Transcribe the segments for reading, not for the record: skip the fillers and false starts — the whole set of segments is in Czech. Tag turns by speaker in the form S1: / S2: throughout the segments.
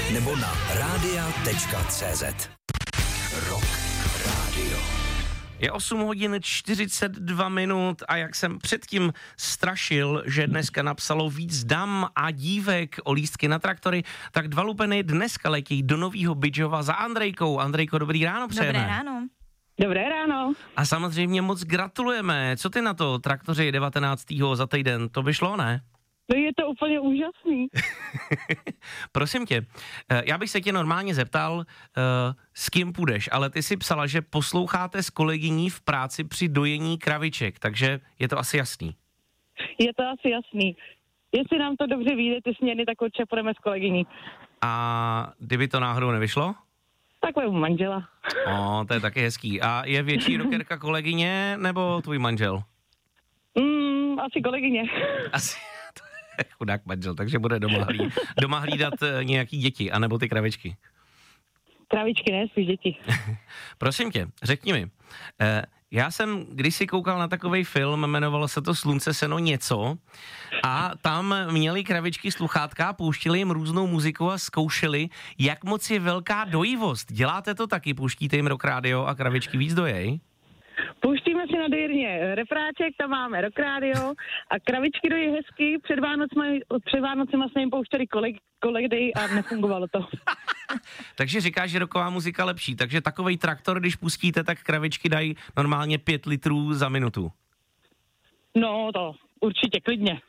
S1: nebo na radia.cz. Rock Radio.
S2: Je 8 hodin 42 minut a jak jsem předtím strašil, že dneska napsalo víc dam a dívek o lístky na traktory, tak dva lupeny dneska letí do Novýho Bydžova za Andrejkou. Andrejko, dobrý ráno přejeme.
S3: Dobré ráno.
S4: Dobré ráno.
S2: A samozřejmě moc gratulujeme. Co ty na to, traktoři 19. za týden, to by šlo, ne?
S4: No je to úplně úžasný.
S2: Prosím tě, já bych se tě normálně zeptal, s kým půjdeš, ale ty si psala, že posloucháte s kolegyní v práci při dojení kraviček, takže je to asi jasný.
S4: Je to asi jasný. Jestli nám to dobře vyjde, ty směny, tak určitě půjdeme s kolegyní.
S2: A kdyby to náhodou nevyšlo?
S4: Tak u manžela.
S2: To je taky hezký. A je větší rockerka kolegyně nebo tvůj manžel?
S4: Asi kolegyně.
S2: Asi. Chudák manžel, takže bude doma hlídat nějaký děti, anebo ty kravičky.
S4: Kravičky, ne, spíš děti.
S2: Prosím tě, řekni mi, já jsem kdysi koukal na takovej film, jmenovalo se to Slunce, seno, něco a tam měli kravičky sluchátka, pouštili jim různou muziku a zkoušeli, jak moc je velká dojivost. Děláte to taky? Pouštíte jim Rock Radio a kravičky víc dojej?
S4: Pouštíme si na dojírně refráček, tam máme Rock Radio a kravičky dojí hezky. Před Vánocema jsme jim pouštěli kolegy a nefungovalo to.
S2: Takže říkáš, že rocková muzika lepší, takže takovej traktor, když pustíte, tak kravičky dají normálně 5 litrů za minutu.
S4: No to určitě, klidně.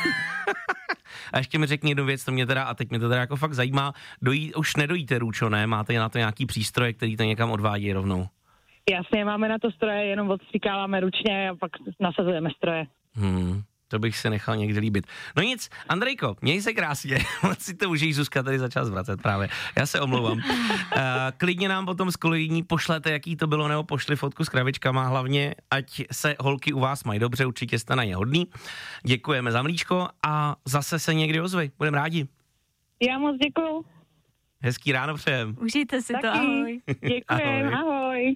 S2: A ještě mi řekni jednu věc, a teď mě to teda jako fakt zajímá, už nedojíte růčo, ne? Máte na to nějaký přístroje, který to někam odvádí rovnou?
S4: Jasně, máme na to stroje, jenom odstříkáváme ručně a pak nasazujeme stroje.
S2: To bych se nechal někdy líbit. No nic, Andrejko, měj se krásně, moc si to užij, Zuzka tady začala zvracet právě, já se omlouvám. Klidně nám potom s kolegyní pošlete, jaký to bylo, nebo pošli fotku s kravičkama, hlavně, ať se holky u vás mají dobře, určitě jste na ně hodný. Děkujeme za mlíčko a zase se někdy ozvej, budeme rádi.
S4: Já moc děkuju.
S2: Hezký ráno přejem.
S3: Užijte si
S4: Taky.
S3: to, ahoj.
S4: Děkujem, ahoj.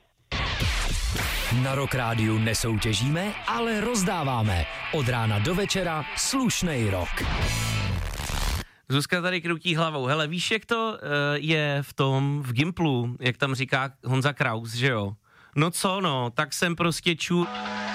S1: Na Rock Rádiu nesoutěžíme, ale rozdáváme. Od rána do večera slušnej rock.
S2: Zuzka tady kroutí hlavou. Hele, víš, jak to je v Gimplu, jak tam říká Honza Kraus, že jo? No co no, tak jsem prostě